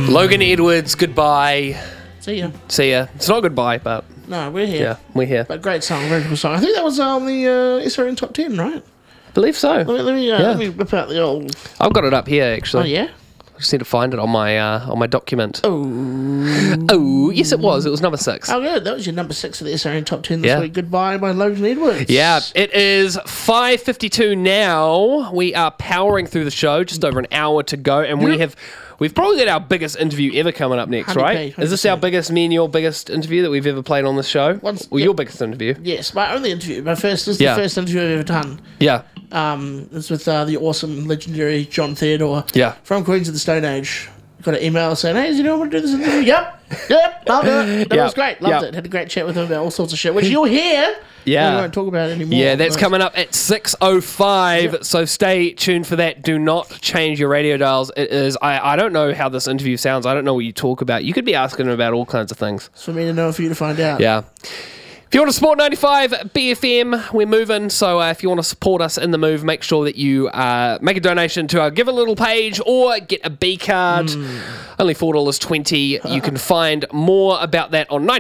Logan Edwards, goodbye. See ya. See ya. It's not goodbye, but No, we're here. yeah, we're here. But great song, very cool song. I think that was on the SRN Top 10, right? Believe so. Let me whip out the old... I've got it up here, actually. Oh, yeah? I just need to find it on my document. Oh. Oh, yes, it was. It was number 6. Oh, good. That was your number 6 of the SRN Top 10 this Yeah. week. Goodbye by Logan Edwards. Yeah, it is 5:52 now. We are powering through the show, just over an hour to go, and we've probably got our biggest interview ever coming up next, 100%, right? Is this our 100%. biggest, me and your biggest interview that we've ever played on this show? Your biggest interview? Yes, my only interview. This is Yeah. the first interview I've ever done. Yeah, It's with the awesome, legendary John Theodore. yeah. From Queens of the Stone Age. Got an email saying, hey, does anyone want to do this interview? Yep, loved it. That Yep, was great, loved yep. it. Had a great chat with him about all sorts of shit, which you'll hear. Yeah. We won't talk about it anymore. Yeah, that's but- coming up at 6:05, Yep. so stay tuned for that. Do not change your radio dials. It is, I don't know how this interview sounds. I don't know what you talk about. You could be asking him about all kinds of things. It's for me to know, for you to find out. Yeah. If you want to support 95 BFM, we're moving. So if you want to support us in the move, make sure that you make a donation to our Give a Little page or get a B card. Only $4.20. You can find more about that on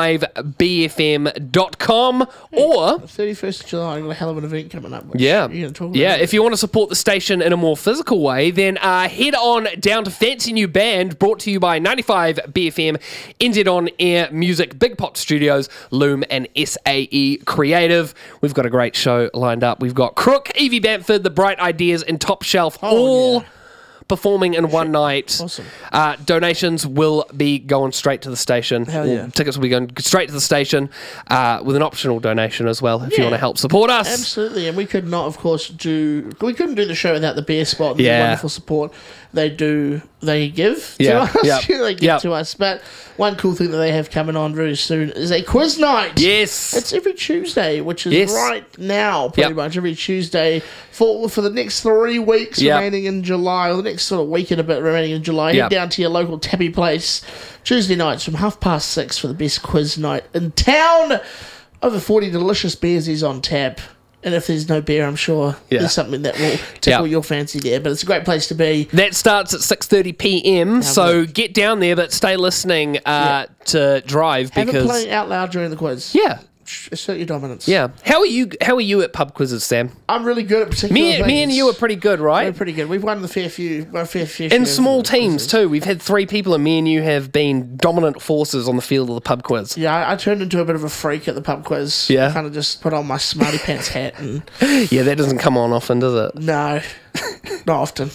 95bfm.com or... 31st of July, I've got a hell of an event coming up. Which Yeah. You're going to talk about. Yeah, if you want to support the station in a more physical way, then head on down to Fancy New Band, brought to you by 95 BFM, NZ On Air Music, Big Pot Studios, Loom, and SAE Creative. We've got a great show lined up. We've got Crook, Evie Bamford, The Bright Ideas, and Top Shelf, all performing in one night. Awesome. Donations will be going straight to the station. Hell yeah. Tickets will be going straight to the station with an optional donation as well if you Yeah. want to help support us. Absolutely, and we could not, of course, we couldn't do the show without the Beer Spot and Yeah. the wonderful support they give Yeah. to us. Yep. They give Yep. to us. But one cool thing that they have coming on very soon is a quiz night. Yes. It's every Tuesday, which is Yes. right now, pretty Yep. much every Tuesday for the next 3 weeks Yep. remaining in July, or the next sort of week and a bit remaining in July. Yep. Head down to your local tappy place Tuesday nights from 6:30 for the best quiz night in town. Over 40 delicious beers is on tap. And if there's no beer, I'm sure Yeah. there's something that will tickle Yep. your fancy there. But it's a great place to be. That starts at 6:30 p.m. So get down there, but stay listening to drive Have it because playing out loud during the quiz. yeah. Assert your dominance. Yeah. How are you at pub quizzes, Sam? I'm really good at particular Me and things. you are pretty good, We're right? pretty good. We've won a fair few In shares small of the teams quizzes. too. We've had 3 people, and me and you have been dominant forces on the field of the pub quiz. Yeah, I turned into a bit of a freak at the pub quiz. Yeah. I kind of just put on my smarty pants hat and Yeah, that doesn't come on often, does it? no, not often.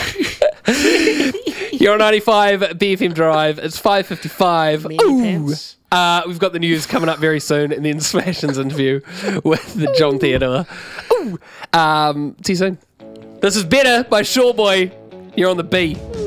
You're on 95 BFM Drive. It's 5:55. Meanie pants. We've got the news coming up very soon, and then Smashing's interview with the John Theodore. Ooh. See you soon. This is Better by Shawboy. You're on the B.